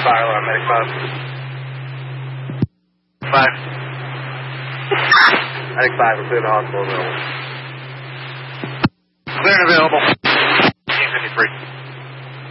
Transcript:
fire alarm, medic 5. 5. Medic 5, we're clear the hospital available. Clear and available.